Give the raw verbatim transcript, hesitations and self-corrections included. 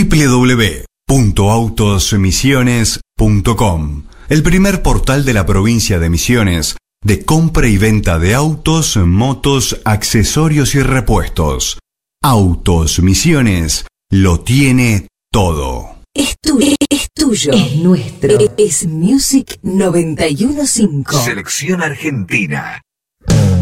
w w w punto autos misiones punto com, el primer portal de la provincia de Misiones de compra y venta de autos, motos, accesorios y repuestos. Autos Misiones lo tiene todo. Es tuyo, es tuyo, es nuestro. Es Music noventa y uno punto cinco. Selección Argentina.